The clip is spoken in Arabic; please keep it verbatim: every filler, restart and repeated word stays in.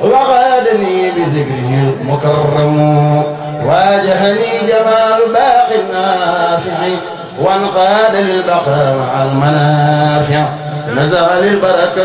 وغادني بذكره المكرم واجهني جمال باق النافع وانقاد للبقاء مع المنافع نزع للبركة